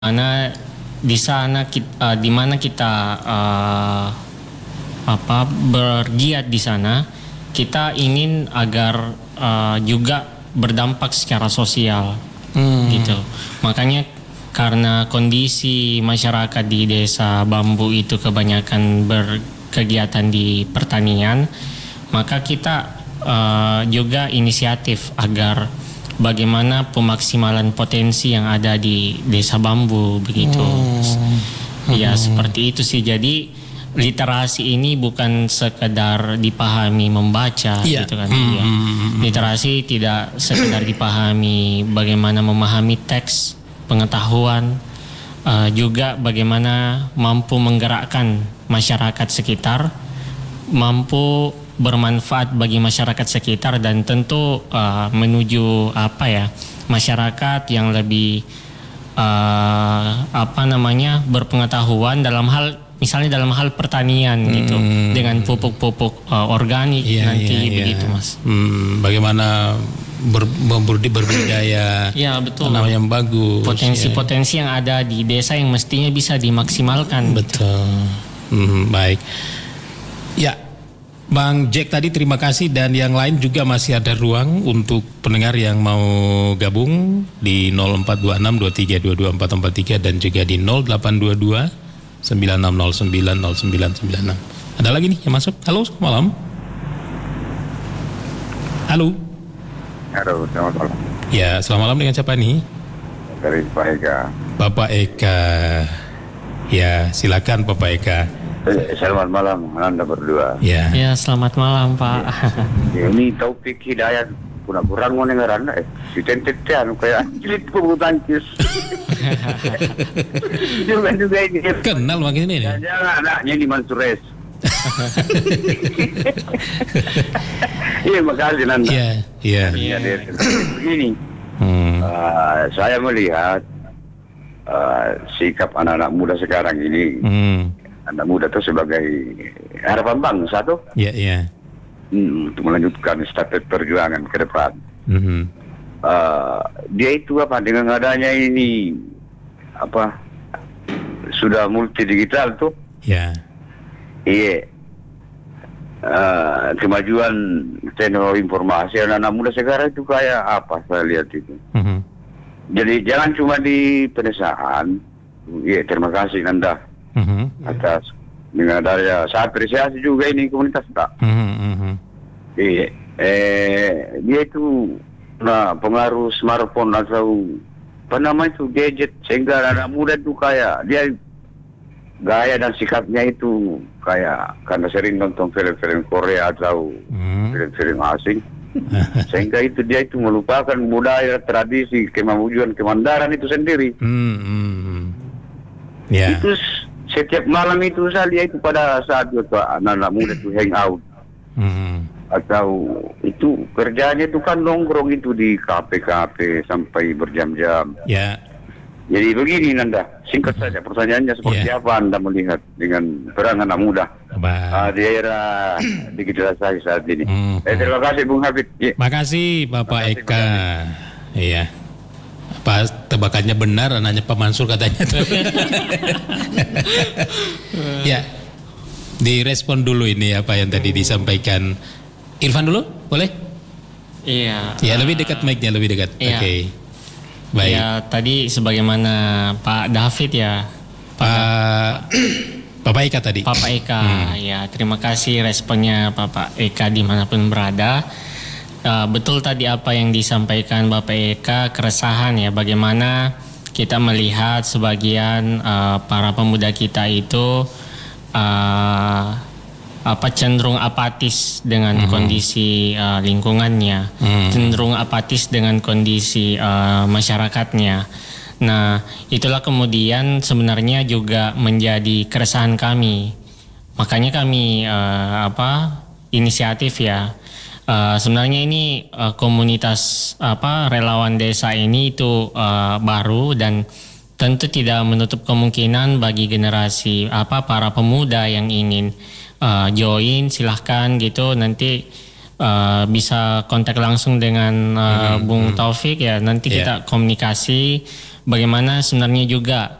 Mana di sana kita, di mana kita bergiat di sana, kita ingin agar juga berdampak secara sosial, gitu. Makanya karena kondisi masyarakat di desa Bambu itu kebanyakan berkegiatan di pertanian, maka kita juga inisiatif agar bagaimana pemaksimalan potensi yang ada di desa Bambu begitu. Ya seperti itu sih. Jadi literasi ini bukan sekedar dipahami membaca gitu kan. Ya. Literasi tidak sekedar dipahami bagaimana memahami teks, pengetahuan, juga bagaimana mampu menggerakkan masyarakat sekitar, mampu bermanfaat bagi masyarakat sekitar, dan tentu menuju masyarakat yang lebih berpengetahuan dalam hal, misalnya dalam hal pertanian gitu, dengan pupuk-pupuk organik begitu Mas. Bagaimana berbudidaya, ya betul, tanam yang bagus, potensi-potensi yang ada di desa yang mestinya bisa dimaksimalkan. Betul. Baik. Ya, Bang Jack tadi terima kasih, dan yang lain juga masih ada ruang untuk pendengar yang mau gabung di 042623224443 dan juga di 0822 96090996. Ada lagi nih yang masuk. Halo, selamat malam. Halo. Halo, selamat malam. Ya, selamat malam, dengan siapa nih? Dari Pak Eka. Bapak Eka. Ya, silakan Bapak Eka. Selamat malam, Anda berdua. Ya. Ya, selamat malam Pak. Ini Taufik Hidayat, kurang mau dengar Anda. Si tentetean kayak cilit bulu tangkis. juga ini. Kenal makin ini. Jangan anaknya di Mansures. Iya, makasih Nanda. Iya. Begini, saya melihat sikap anak-anak muda sekarang ini. Anak muda itu sebagai harapan bangsa tuh. Iya. Untuk melanjutkan estafet perjuangan ke depan. Dia itu dengan adanya ini sudah multi digital tuh. Ya. Iya. Kemajuan teknologi informasi anak-anak muda sekarang itu kayak apa saya lihat itu. Jadi jangan cuma di pedesaan. Iya, terima kasih Nanda. Atas dengan adanya, saya apresiasi juga ini komunitas tak. Iya, dia itu pengaruh smartphone atau itu gadget, sehingga anak muda itu kayak dia gaya dan sikapnya itu kayak karena sering nonton film-film Korea atau film-film asing, sehingga itu dia itu melupakan budaya, tradisi, kemajuan kemandaran itu sendiri. Itu setiap malam itu saya lihat itu pada saat anak-anak muda itu hangout, atau itu kerjanya itu kan nongkrong itu di kafe-kafe sampai berjam-jam. Ya. Jadi begini Nanda, singkat saja pertanyaannya, seperti apa Anda melihat dengan peran anak muda di era digitalisasi saat ini? Terima kasih Bung Hafid. Terima kasih Bapak Eka. Iya. Pas tebakannya benar, anaknya Pak Mansur katanya. Ya, direspon dulu ini apa yang tadi disampaikan. Irfan dulu, boleh? Iya. Ya, lebih dekat mic-nya, lebih dekat. Iya. Oke. Baik. Ya, tadi sebagaimana Pak David ya. Bapak Eka tadi. Bapak Eka, ya terima kasih responnya Bapak Eka dimanapun berada. Betul tadi apa yang disampaikan Bapak Eka, keresahan ya, bagaimana kita melihat sebagian para pemuda kita itu cenderung apatis dengan kondisi lingkungannya, cenderung apatis dengan kondisi masyarakatnya. Nah, itulah kemudian sebenarnya juga menjadi keresahan kami. Makanya kami inisiatif ya. Sebenarnya ini komunitas relawan desa ini itu baru, dan tentu tidak menutup kemungkinan bagi generasi para pemuda yang ingin join, silahkan gitu. Nanti bisa kontak langsung dengan Bung Taufik ya, nanti kita komunikasi bagaimana sebenarnya juga